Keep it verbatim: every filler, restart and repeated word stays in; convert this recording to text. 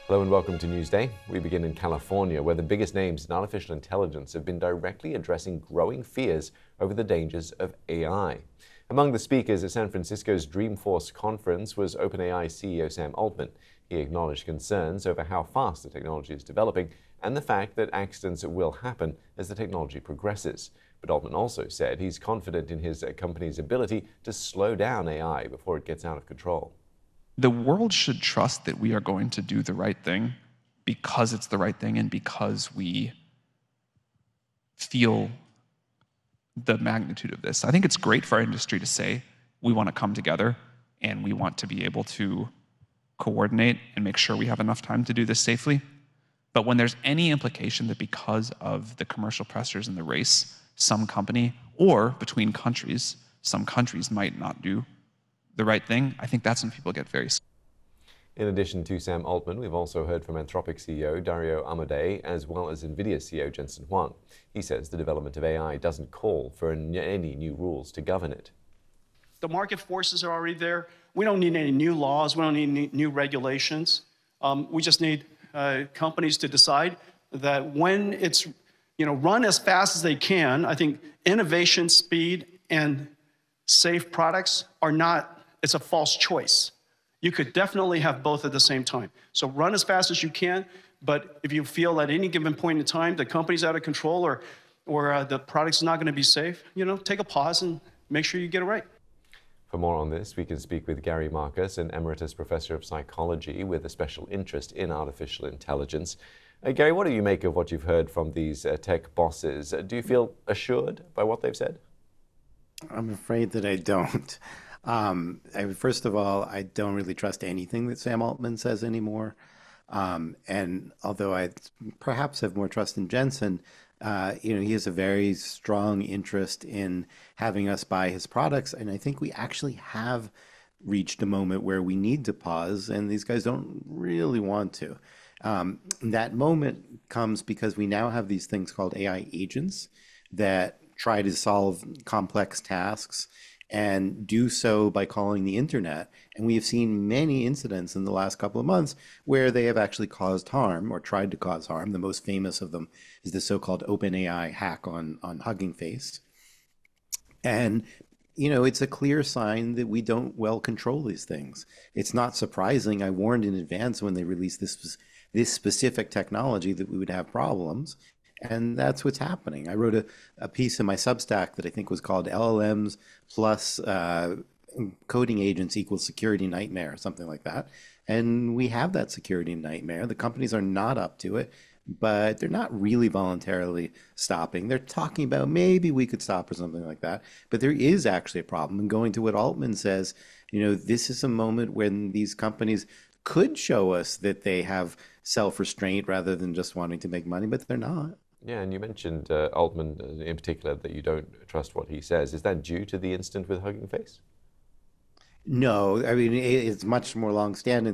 Hello and welcome to Newsday. We begin in California, where the biggest names in artificial intelligence have been directly addressing growing fears over the dangers of A I. Among the speakers at San Francisco's Dreamforce conference was OpenAI C E O Sam Altman. He acknowledged concerns over how fast the technology is developing and the fact that accidents will happen as the technology progresses. But Altman also said he's confident in his company's ability to slow down A I before it gets out of control. The world should trust that we are going to do the right thing because it's the right thing and because we feel the magnitude of this. I think it's great for our industry to say we want to come together and we want to be able to coordinate and make sure we have enough time to do this safely. But when there's any implication that because of the commercial pressures in the race, some company or between countries, some countries might not do the right thing, I think that's when people get very scared. In addition to Sam Altman, we've also heard from Anthropic C E O Dario Amodei, as well as NVIDIA C E O Jensen Huang. He says the development of A I doesn't call for any new rules to govern it. The market forces are already there. We don't need any new laws. We don't need any new regulations. Um, we just need uh, companies to decide that when it's, you know, run as fast as they can. I think innovation, speed, and safe products are not, it's a false choice. You could definitely have both at the same time. So run as fast as you can, but if you feel at any given point in time the company's out of control or, or uh, the product's not going to be safe, you know, take a pause and make sure you get it right. For more on this, we can speak with Gary Marcus, an emeritus professor of psychology with a special interest in artificial intelligence. Uh, Gary, what do you make of what you've heard from these uh, tech bosses? Uh, do you feel assured by what they've said? I'm afraid that I don't. Um, I, first of all, I don't really trust anything that Sam Altman says anymore. Um, and although I perhaps have more trust in Jensen, uh, you know, he has a very strong interest in having us buy his products. And I think we actually have reached a moment where we need to pause, and these guys don't really want to. Um, that moment comes because we now have these things called A I agents that try to solve complex tasks and do so by calling the internet. And we have seen many incidents in the last couple of months where they have actually caused harm or tried to cause harm. The most famous of them is the so-called OpenAI hack on, on Hugging Face. And, you know, it's a clear sign that we don't well control these things. It's not surprising. I warned in advance when they released this, this specific technology that we would have problems. And that's what's happening. I wrote a, a piece in my Substack that I think was called L L Ms plus uh, coding agents equals security nightmare, or something like that. And we have that security nightmare. The companies are not up to it, but they're not really voluntarily stopping. They're talking about maybe we could stop or something like that. But there is actually a problem. And going to what Altman says, you know, this is a moment when these companies could show us that they have self-restraint rather than just wanting to make money, but they're not. Yeah, and you mentioned uh, Altman in particular, that you don't trust what he says. Is that due to the incident with Hugging Face? No, I mean, it's much more long-standing